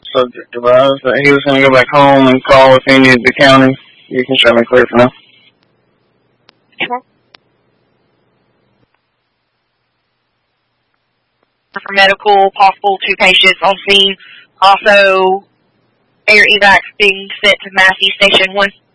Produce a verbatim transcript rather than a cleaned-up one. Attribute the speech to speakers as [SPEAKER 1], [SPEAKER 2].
[SPEAKER 1] subject advised that he was going to go back home and call if he needed the county. You can show me clear for now.
[SPEAKER 2] Sure. For medical, possible two patients on scene. Also, air evacs being sent to Massey Station one.